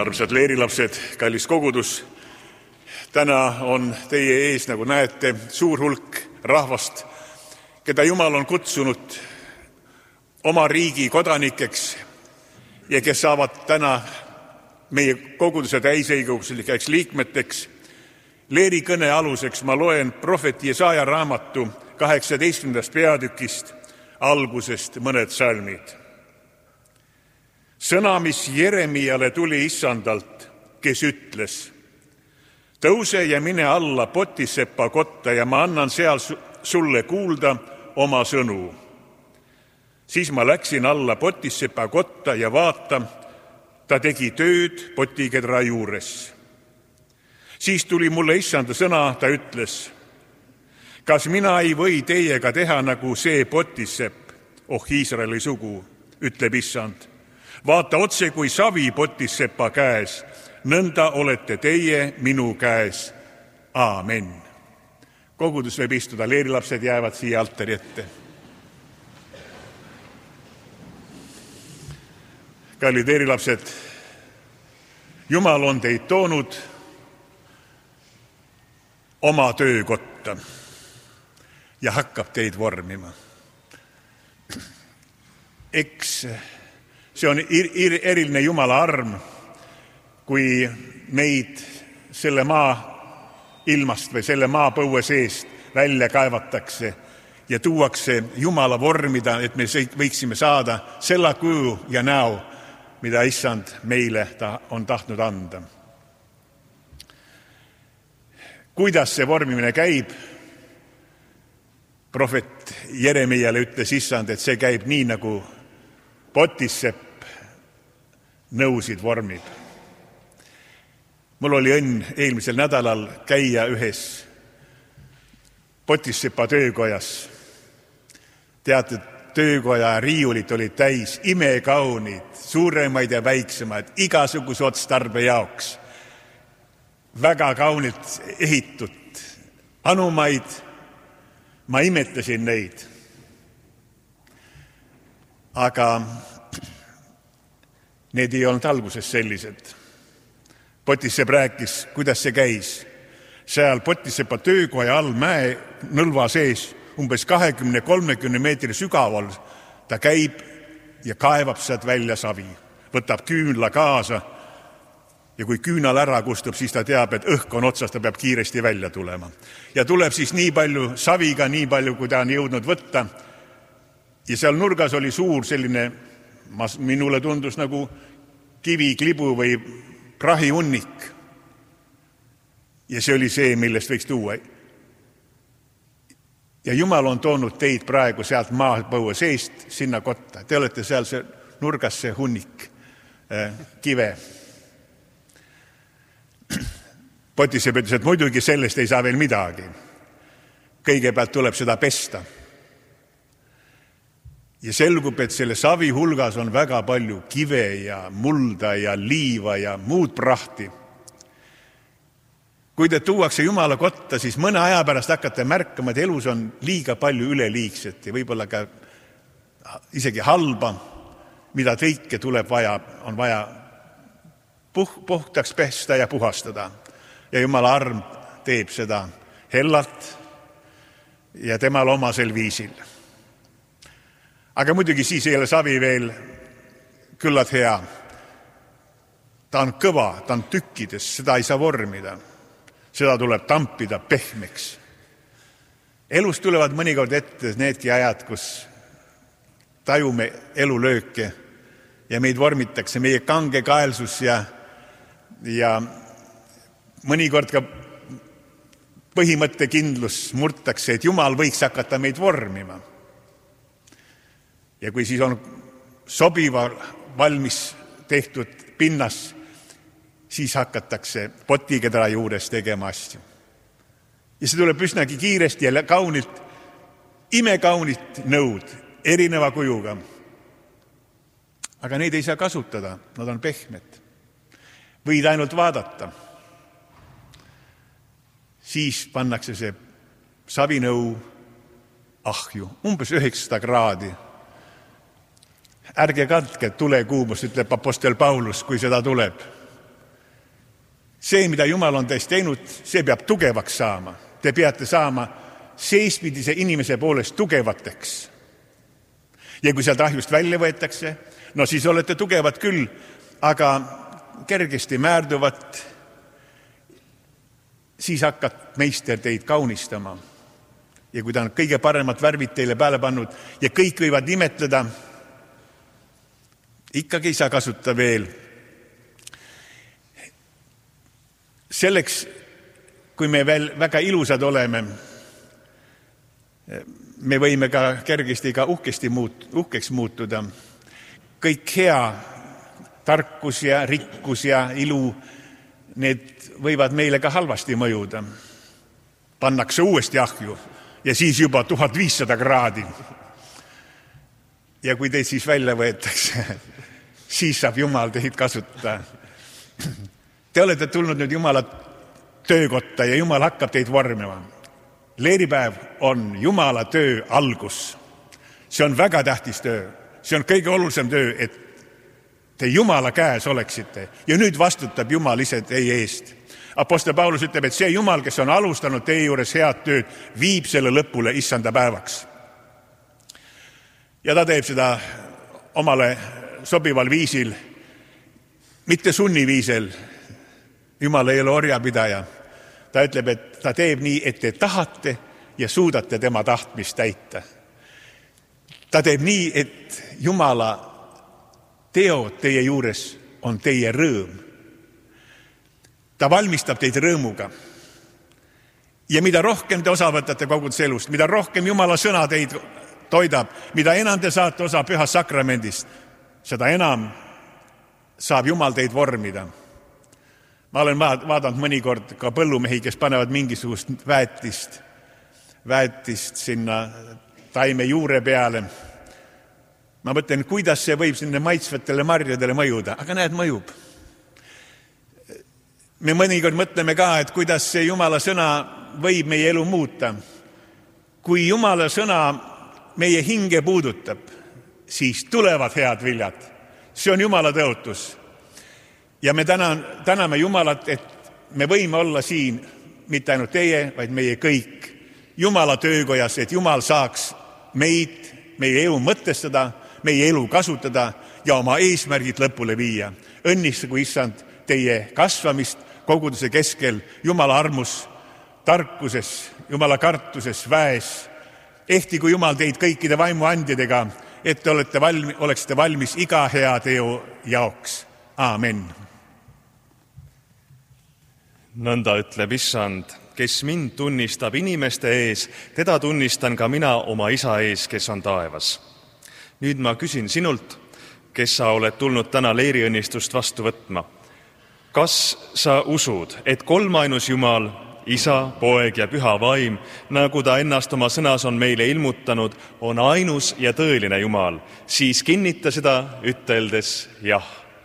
Armsad leerilapsed, kallis kogudus, täna on teie ees, nagu näete, suur hulk rahvast, keda Jumal on kutsunud oma riigi kodanikeks ja kes saavad täna meie koguduse täisõiguslikeks liikmeteks. Leeri kõne aluseks ma loen prohveti Jesaja raamatu 18. peatükist algusest mõned salmid. Sõna, mis Jeremiale tuli Issandalt, kes ütles: tõuse ja mine alla Potisepa kotta ja ma annan seal sulle kuulda oma sõnu. Siis ma läksin alla Potisepa kotta ja vaata, ta tegi tööd potikedra juures. Siis tuli mulle Issanda sõna, ta ütles: kas mina ei või teiega teha nagu see Potisepp, Iisraeli sugu, ütleb Issand. Vaata, otse kui savi Potisepa käes, nõnda olete teie minu käes. Aamen. Kogudus võib istuda, leerilapsed jäävad siia altari ette. Kallid leerilapsed, Jumal on teid toonud oma töökotta ja hakkab teid vormima. Eks see on eriline Jumala arm, kui meid selle maa ilmast või selle maapõue seest välja kaevatakse ja tuuakse Jumala vormida, et me võiksime saada selle kuju ja näo, mida Issand meile on tahtnud anda. Kuidas see vormimine käib? Prohvet Jeremiale ütles Issand, et see käib nii, nagu Potisepp nõusid vormib. Mul oli õnn eelmisel nädalal käia ühes Potisepa töökojas. Teate, töökoja riiulid olid täis imekaunid, suuremaid ja väiksemaid, igasuguse otstarbe jaoks. Väga kaunilt ehitud anumaid, ma imetasin neid. Aga need ei olnud alguses sellised. Potisepp rääkis, kuidas see käis. Seal Potisepa töökoja all mäe nõlva sees, umbes 20-30 meetri sügaval, ta käib ja kaevab sealt välja savi. Võtab küünla kaasa ja kui küünal ära kustub, siis ta teab, et õhk on otsas, ta peab kiiresti välja tulema. Ja tuleb siis nii palju saviga, nii palju, kui ta on jõudnud võtta. Ja seal nurgas oli suur selline, minule tundus nagu kiviklibu või prahihunnik. Ja see oli see, millest võiks tuua. Ja Jumal on toonud teid praegu sealt maapõue seest sinna kotta. Te olete seal nurgas see hunnik, kive. Potisepp ütles, et muidugi sellest ei saa veel midagi. Kõigepealt tuleb seda pesta. Ja selgub, et selle savi hulgas on väga palju kive ja mulda ja liiva ja muud prahti. Kui te tuuakse Jumala kotta, siis mõne aja pärast hakkate märkama, et elus on liiga palju üleliigset ja võib-olla ka isegi halba, mida kõike on vaja puhtaks pesta ja puhastada. Ja Jumala arm teeb seda hellalt ja temal omasel viisil. Aga muidugi siis ei ole savi veel küllalt hea. Ta on kõva, ta on tükkides, seda ei saa vormida. Seda tuleb tampida pehmeks. Elus tulevad mõnikord ette needki ajad, kus tajume elulööke ja meid vormitakse meie kange kaelsus ja mõnikord ka põhimõttekindlus murtakse, et Jumal võiks hakata meid vormima. Ja kui siis on sobiva valmis tehtud pinnas, siis hakatakse potikedra juures tegema asju. Ja see tuleb üsnagi kiiresti ja kaunilt, imekaunit nõud, erineva kujuga. Aga neid ei saa kasutada, nad on pehmed. Võid ainult vaadata. Siis pannakse see savinõu ahju, umbes 900 kraadi. Ärge katke tulekuumust, ütleb apostel Paulus, kui seda tuleb. See, mida Jumal on teist teinud, see peab tugevaks saama. Te peate saama seespidise inimese poolest tugevateks. Ja kui sealt ahjust välja võetakse, no siis olete tugevad küll, aga kergesti määrduvat, siis hakkab meister teid kaunistama. Ja kui ta on kõige paremat värvid teile peale pannud ja kõik võivad nimetleda, ikkagi ei saa kasutada veel. Selleks, kui me veel väga ilusad oleme, me võime ka kergesti ka uhkeks muutuda. Kõik hea, tarkus ja rikkus ja ilu, need võivad meile ka halvasti mõjuda. Pannakse uuesti ahju ja siis juba 1500 kraadi. Ja kui teid siis välja võetakse, siis saab Jumal teid kasutada. Te olete tulnud nüüd Jumala töökotta ja Jumal hakkab teid vormima. Leeripäev on Jumala töö algus. See on väga tähtis töö. See on kõige olulisem töö, et te Jumala käes oleksite. Ja nüüd vastutab Jumal ise teie eest. Apostel Paulus ütleb, et see Jumal, kes on alustanud teie juures head tööd, viib selle lõpule issanda päevaks. Ja ta teeb seda omale sobival viisil, mitte sunniviisil. Jumal ei ole orjapidaja. Ta ütleb, et ta teeb nii, et te tahate ja suudate tema tahtmist täita. Ta teeb nii, et Jumala teod teie juures on teie rõõm. Ta valmistab teid rõõmuga. Ja mida rohkem te osa võtate koguduse elust, mida rohkem Jumala sõna teid toidab, mida enam te saate osa pühast sakramendist, seda enam saab Jumal teid vormida. Ma olen vaadanud mõnikord ka põllumehi, kes panevad mingisugust väetist sinna taime juure peale. Ma mõtlen, kuidas see võib sinna maitsvatele marjadele mõjuda, aga näed, mõjub. Me mõnikord mõtleme ka, et kuidas see Jumala sõna võib meie elu muuta. Kui Jumala sõna meie hinge puudutab, siis tulevad head viljad. See on Jumala tõotus. Ja me täname Jumalat, et me võime olla siin, mitte ainult teie, vaid meie kõik Jumala töökojas, et Jumal saaks meid, meie elu mõtestada, meie elu kasutada ja oma eesmärgid lõpule viia. Õnnistagu issand teie kasvamist koguduse keskel Jumala armus, tarkuses, Jumala kartuses, väes. Ehti kui Jumal teid kõikide vaimuandjadega, et te oleksite valmis iga hea teo jaoks. Aamen. Nõnda ütleb issand, kes mind tunnistab inimeste ees, teda tunnistan ka mina oma isa ees, kes on taevas. Nüüd ma küsin sinult, kes sa oled tulnud täna leeriõnnistust vastu võtma. Kas sa usud, et kolmainus Jumal, Isa, Poeg ja Püha Vaim, nagu ta ennast oma sõnas on meile ilmutanud, on ainus ja tõeline Jumal, siis kinnita seda üteldes jah.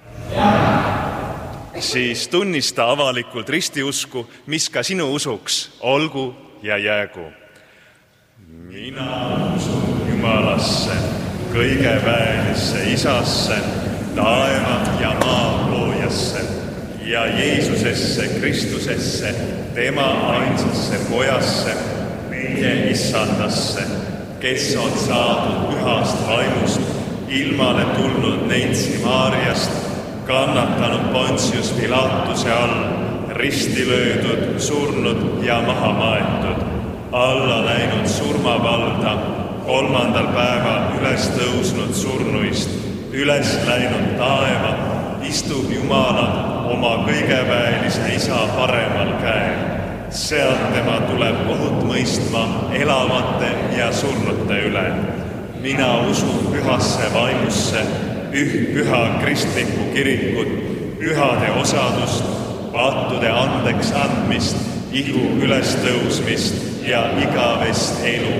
Siis tunnista avalikult ristiusku, mis ka sinu usuks olgu ja jäägu. Mina usun Jumalasse, kõige väelisse Isasse, taeva ja maa loojasse ja Jeesusesse, Kristusesse, tema ainsasse pojasse, meie issandasse, kes on saadud pühast vaimust, ilmale tulnud neitsi Maariast, kannatanud Pontius Pilatuse all, risti löödud, surnud ja maha maetud, alla läinud surmavalda, 3. päeval üles tõusnud surnuist, üles läinud taeva, istub Jumala oma kõigeväelise Isa paremal käel. Sealt tema tuleb kohut mõistma elavate ja surnute üle. Mina usun pühasse vaimusse, püha kristlikku kirikut, pühade osadust, paatude andeks andmist, ihu ülestõusmist ja igavest elu.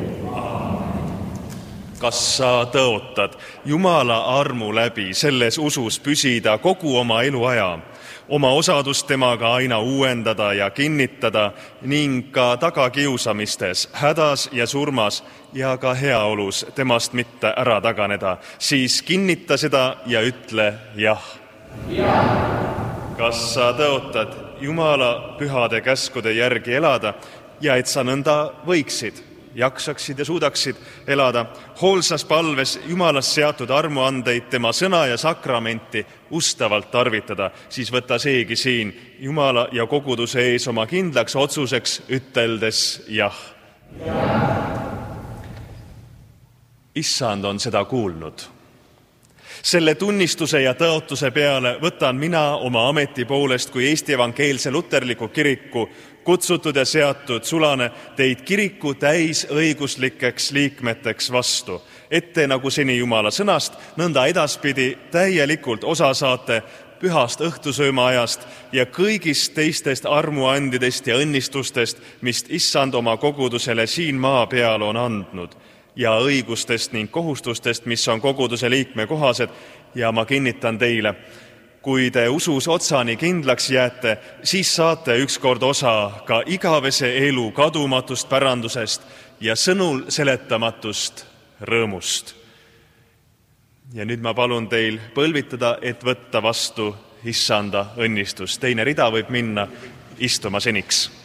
Kas sa tõotad Jumala armu läbi selles usus püsida kogu oma eluaja, oma osadust temaga aina uuendada ja kinnitada ning ka tagakiusamistes, hädas ja surmas ja ka heaolus temast mitte ära taganeda, siis kinnita seda ja ütle jah. Kas sa tõotad Jumala pühade käskude järgi elada ja et sa nõnda võiksid, jaksaksid ja suudaksid elada hoolsas palves Jumalast seatud armuandeid, tema sõna ja sakramenti ustavalt tarvitada, siis võta seegi siin Jumala ja koguduse ees oma kindlaks otsuseks, üteldes jah. Issand on seda kuulnud. Selle tunnistuse ja tõotuse peale võtan mina oma ameti poolest kui Eesti Evangeelse Luterliku Kiriku kutsutud ja seatud sulane teid kiriku täisõiguslikeks liikmeteks vastu, ette nagu seni Jumala sõnast, nõnda edaspidi täielikult osa saate pühast õhtusööma ajast ja kõigist teistest armuandidest ja õnnistustest, mis Issand oma kogudusele siin maa peal on andnud, ja õigustest ning kohustustest, mis on koguduse liikme kohased, ja ma kinnitan teile, kui te usus otsani kindlaks jääte, siis saate ükskord osa ka igavese elu kadumatust pärandusest ja sõnul seletamatust rõõmust. Ja nüüd ma palun teil põlvitada, et võtta vastu Issanda õnnistus. Teine rida võib minna istuma seniks.